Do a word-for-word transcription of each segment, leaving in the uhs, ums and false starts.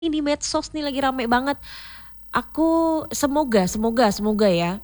Ini di medsos nih lagi rame banget. Aku semoga, semoga, semoga ya.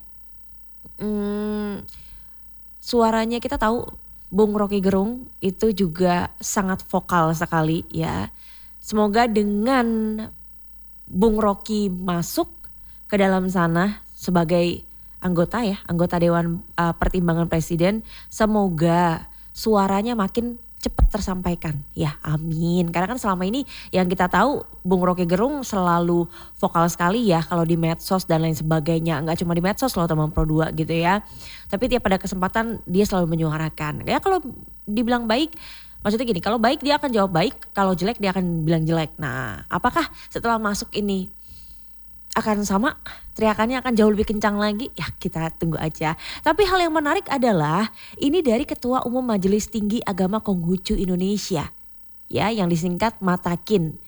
Hmm, suaranya kita tahu Bung Rocky Gerung itu juga sangat vokal sekali ya. Semoga dengan Bung Rocky masuk ke dalam sana sebagai anggota ya, anggota Dewan uh, Pertimbangan Presiden, semoga suaranya makin cepat tersampaikan. Ya amin. Karena kan selama ini yang kita tahu Bung Rocky Gerung selalu vokal sekali ya kalau di medsos dan lain sebagainya. Enggak cuma di medsos loh teman Pro dua gitu ya. Tapi tiap ada kesempatan dia selalu menyuarakan. Ya kalau dibilang baik, maksudnya gini, kalau baik dia akan jawab baik, kalau jelek dia akan bilang jelek. Nah apakah setelah masuk ini akan sama, teriakannya akan jauh lebih kencang lagi? Ya kita tunggu aja. Tapi hal yang menarik adalah ini dari Ketua Umum Majelis Tinggi Agama Konghucu Indonesia, ya yang disingkat Matakin.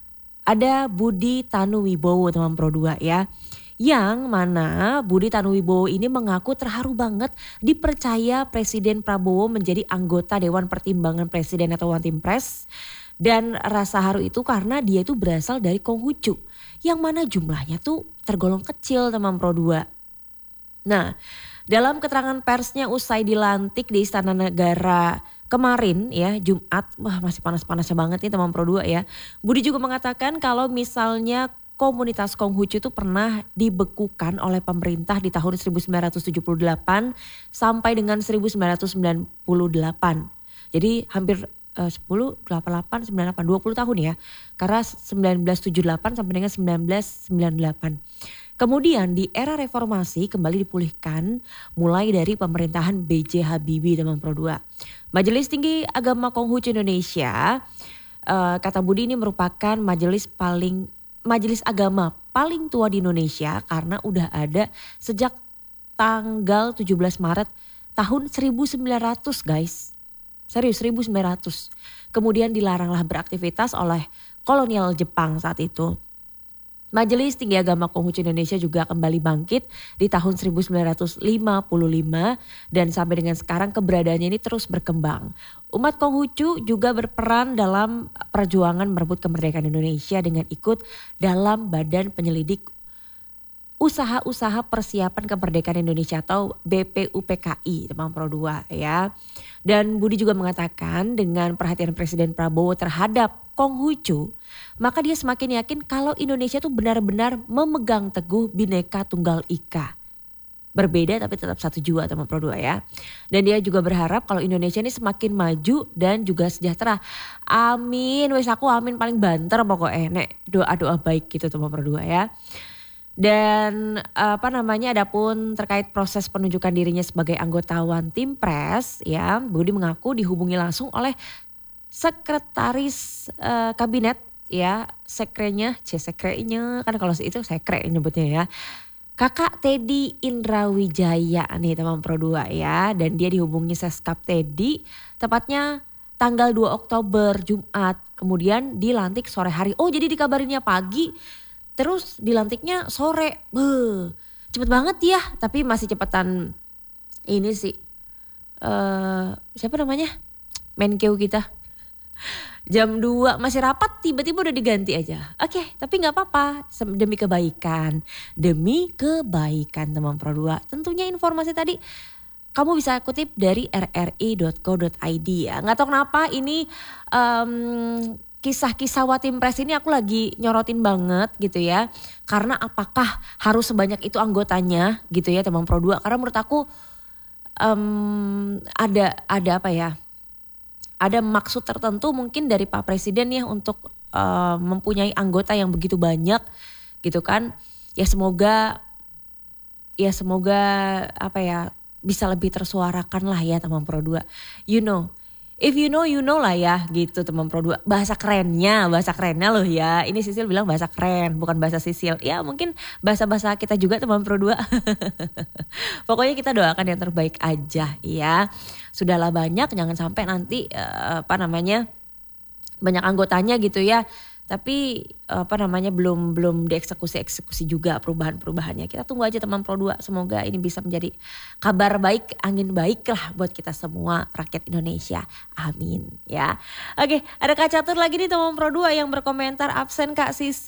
Ada Budi Tanuwibowo teman Pro dua ya. Yang mana Budi Tanuwibowo ini mengaku terharu banget dipercaya Presiden Prabowo menjadi anggota Dewan Pertimbangan Presiden atau One Team Press. Dan rasa haru itu karena dia itu berasal dari Konghucu. Yang mana jumlahnya tuh tergolong kecil teman Pro dua. Nah dalam keterangan persnya usai dilantik di Istana Negara kemarin ya Jumat. Wah masih panas-panasnya banget nih teman Pro dua ya. Budi juga mengatakan kalau misalnya komunitas Konghucu itu pernah dibekukan oleh pemerintah di tahun seribu sembilan ratus tujuh puluh delapan sampai dengan seribu sembilan ratus sembilan puluh delapan. Jadi hampir sepuluh, delapan puluh delapan, sembilan puluh delapan, dua puluh tahun ya. Karena seribu sembilan ratus tujuh puluh delapan sampai dengan seribu sembilan ratus sembilan puluh delapan. Kemudian di era reformasi kembali dipulihkan mulai dari pemerintahan B J Habibie teman Pro dua. Majelis Tinggi Agama Konghucu Indonesia, uh, kata Budi ini merupakan majelis paling majelis agama paling tua di Indonesia karena udah ada sejak tanggal tujuh belas Maret tahun seribu sembilan ratus guys. Serius seribu sembilan ratus. Kemudian dilaranglah beraktivitas oleh kolonial Jepang saat itu. Majelis Tinggi Agama Konghucu Indonesia juga kembali bangkit di tahun seribu sembilan ratus lima puluh lima dan sampai dengan sekarang keberadaannya ini terus berkembang. Umat Konghucu juga berperan dalam perjuangan merebut kemerdekaan Indonesia dengan ikut dalam Badan Penyelidik Usaha-Usaha Persiapan Kemerdekaan Indonesia atau B P U P K I teman Pro dua ya. Dan Budi juga mengatakan dengan perhatian Presiden Prabowo terhadap Konghucu, maka dia semakin yakin kalau Indonesia tuh benar-benar memegang teguh Bhinneka Tunggal Ika. Berbeda tapi tetap satu jua teman Pro dua ya. Dan dia juga berharap kalau Indonesia ini semakin maju dan juga sejahtera. Amin, wes aku amin paling banter pokoknya nek doa-doa baik gitu teman Pro dua ya. Dan apa namanya adapun terkait proses penunjukan dirinya sebagai anggota One Team Press ya, Budi mengaku dihubungi langsung oleh sekretaris uh, kabinet ya, sekrenya, c sekrenya kan kalau itu sekre nyebutnya ya. Kakak Teddy Indrawijaya nih teman Pro dua ya, dan dia dihubungi Seskap Teddy tepatnya tanggal dua Oktober Jumat, kemudian dilantik sore hari. Oh jadi dikabarinnya pagi. Terus dilantiknya sore, beuh, cepet banget ya. Tapi masih cepetan ini sih, uh, siapa namanya, Menkeu kita. Jam dua masih rapat tiba-tiba udah diganti aja. Oke tapi gak apa-apa, demi kebaikan. Demi kebaikan teman Pro dua. Tentunya informasi tadi kamu bisa kutip dari r r i dot co dot i d ya. Gak tahu kenapa ini... Um, kisah-kisah One Team Press ini aku lagi nyorotin banget gitu ya. Karena apakah harus sebanyak itu anggotanya gitu ya teman Pro dua. Karena menurut aku um, ada ada apa ya. Ada maksud tertentu mungkin dari Pak Presiden ya untuk uh, mempunyai anggota yang begitu banyak gitu kan. Ya semoga ya semoga apa ya bisa lebih tersuarakan lah ya teman Pro dua. You know. If you know, you know lah ya gitu teman Pro dua. Bahasa kerennya, bahasa kerennya loh ya. Ini Sisil bilang bahasa keren, bukan bahasa Sisil. Ya mungkin bahasa-bahasa kita juga teman Pro dua. Pokoknya kita doakan yang terbaik aja ya. Sudahlah banyak, jangan sampai nanti uh, apa namanya banyak anggotanya gitu ya. Tapi apa namanya belum belum dieksekusi-eksekusi juga perubahan-perubahannya. Kita tunggu aja teman Pro dua, semoga ini bisa menjadi kabar baik, angin baik lah buat kita semua rakyat Indonesia. Amin ya. Oke, ada Kak Catur lagi nih teman Pro dua yang berkomentar, absen Kak Sisi.